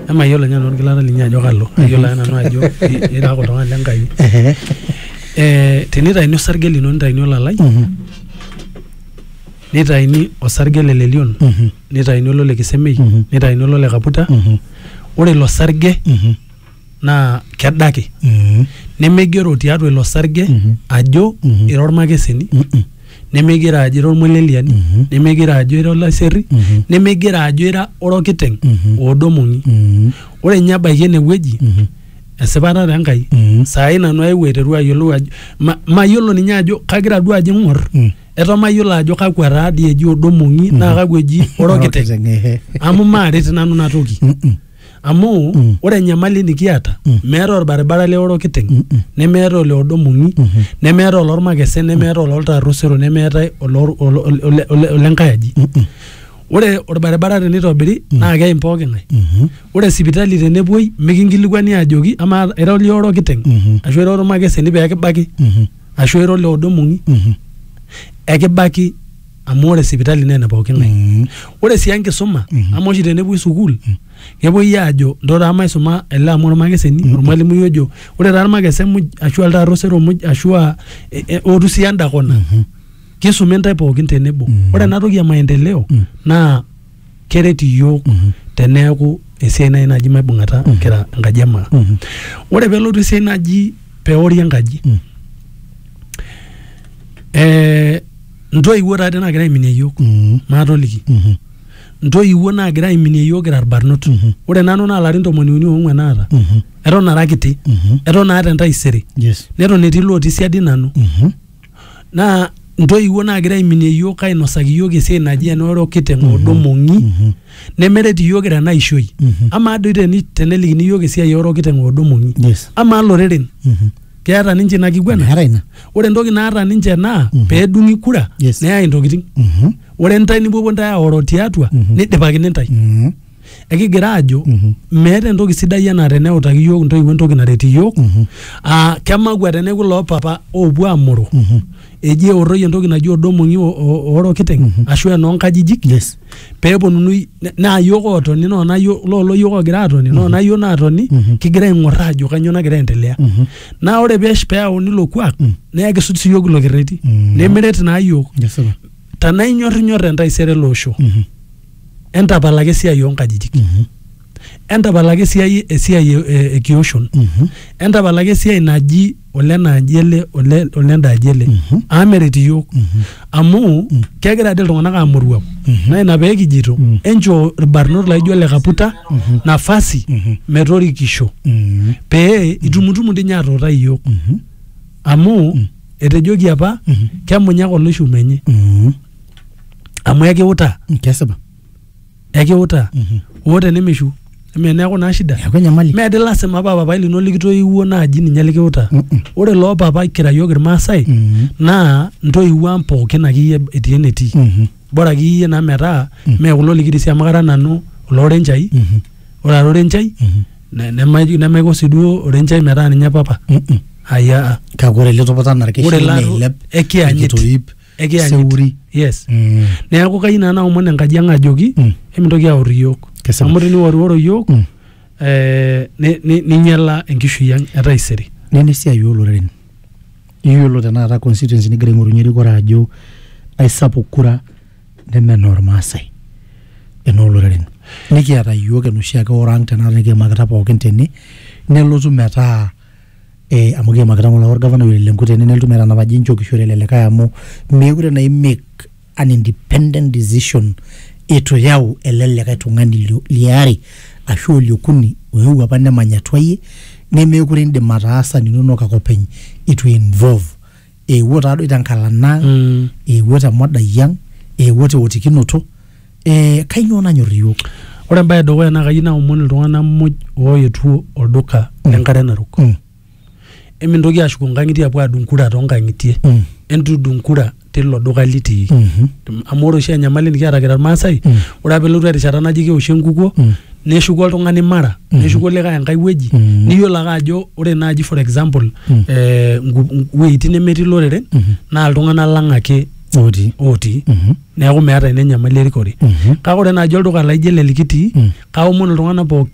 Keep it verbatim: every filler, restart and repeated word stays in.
Ema yiolo nyano ngilana linya ajo kalo. Yiolo ana no ajo ira ko tongana lenkai. Eh tenita ino sarge lino nita ino lalai. Nita ini osarge lelelion. Nita ino lo lekisemei. Nita ino lo lekaputa. Ore lo sarge na kedake. Nemegero tiatua ilo sarge ajo ira ormakeseni. Nemegira ajo ira ormoleliani. Nemegira ajo ira olaseri. Nemegira ajo ira orokiteng odomoni. Ore nya baye enewueji esipata tenkai sai nanu aewuo aiteru ayiolou ajo mayiolo ninye ajo kagira duo ajo ing'or eto mayiolo ajo kakwa taadi eji odomoni naa kakwa eji orokiteng amu maaret nanu natoki amu ore enyamali nikiata meeta orbaribara le orokiteng nemeeta ole odomoni nemeeta olormakese nemeeta ololtarusero nemeeta olenkai aji. Ore orbaribara tenitobiri naa keim pooki ng'ae. Ore sipitali tenepoi mikinkilikuani ajoki ama ira ole orokiteng ashu ira ormakeseni pee kibaki ashu ira ole odomoni ekibaki amu ore sipitali naa ene pooki ng'ae. Ore sii enkisuma amu oshi tenepoi sukuul kepoi ajo ntora maisuma ele amu ormakeseni ormalimui ojo ore taa ormakese muj ashu oltarusero muj ashu otu sii enda kona kisumi ntae pookin tenebo. Ore ena toki ya maendeleo naa keret iyiok teneeku esiai nai naji maibung'ata kira enkaji emaa. Ore peelotu esiai naji peori enkaji eh ntoiwuo taate naagira aiminie iyiok maatoliki. Ntoiwuo naagira aiminie iyiok kira irbarnot. Ore nanu naa larin tomoni uni oong'uan naata. Eton ara kiti. Eton naata entaisere. Neton etii lotii siadi nanu. Naa ntoiwuo naagira aiminie iyiok ainosaki iyiok esiai naji ena orokiteng odomoni nemeret iyiok kira enaishoi. Ama doi tenelikini iyiok esiai orokiteng odomoni. Ama loreren keeta ninche ina kiguana. Ore entoki naata ninche naa peedung'i kura neyai intokiting. Ore ntae nipuopuo ntae aoro tiatua nidipakini ntae. Ekigira ajo meeta entoki sidai enaa teneutaki iyiok ntoiwuo entoki naret iyiok. Kemakwa teneeku loo papa oopuo amoro eji eoroi entoki naji odomoni orokiteng ashu enoonkajijik peeponunui naa iyiok ootoni noona lolo iyiok ogira atoni noona iyiok naatoni kigira aing'or ajo kanyoo nagira aendelea. Naa ore peeyauni ilo kuak naa ekisuj sii iyiok ilo kerreti nemeret naa iyiok. Tanaa inyorrinyor entaisere ele osho entapalaki esiai oonkajijik. Entapalaki esiai esiai ekioshon. Entapalaki esiai naji ole naaji ele ole ole ndaji ele. Ameret iyiok. Amu kegira ade iltung'anak amoruau. Naa ina pee kijito enchoo irbarnot laijo ole kaputa nafasi metorikisho pee itumutumu ninye atuutai iyiok. Amu etejoki apa kemunyak oloishu menye. Amu ekiutaa. Kesipa. Ekiutaa. Oo tenemishu meneeku naa shida. Meede lasima paa papai lino likitoiwuo naaji ninye likiutaa. Ore loo papai kira iyiok irmaasai naa ntoiwuo ang' pookin akeyie etii enetii. Bora akeyie naa metaa mee kulo likirisi amu kara nanu oloorenchai. Ore ara orenchai nemaiko sii duo orenchai metaa ninye papa. Aya. Kake ore ele topota narkesha neilep ekitoip seuri. Yes. Neeku kayieu naa naomon enkaji ang' ajoki emintoki aorr iyiok. Amu teniworiworo iyiok ninyala enkishui ang' etaisere. Nena esiai ooloreren. Iyiolo tenakata constituency nigira aing'orunye kura ajo aisapuk kura neme enoormaasai enooloreren. Nikiata iyiok enoshiake orang tenakata nikiimakita pookin tene nelotu metaa eh amu kiimakita ng'ole orgavana Ole Lenku tene nelotu metaa napaji nchokishore ele likae amu meekure naa make an independent decision itu yau ele likae tung'ani liare ashu oliokuni oewuo apa nemanyatwayie nemeekure indim ataasa ninonok ake openy itu involve eewuo taadoi tenkalana eewuo temodai ang' eewuo teotikinoto eh kainyoo nanyorr iyiok. Ore embaye edukuya naa kayieu naomon iltung'anak muj ooetuo olduka lenkare Narok. Emintoki ashuko nkang'itie apuo adung' kura toonkang'itie. Entudung' kura tilo duka litii. Amu ore oshi enyamali nikiata kira irmaasai ore apa elotu erishata naji keoshi enkukuo neshuko oltung'ani Mara neshuko likae enkae wueji niyiolo ake ajo ore naaji for example wueitin nemetii loreren naa iltung'anak lang' ake otii. Neeku meeta ina enyamali erikore. Kake ore naaji olduka laijo ele likitii kaomon iltung'anak pookin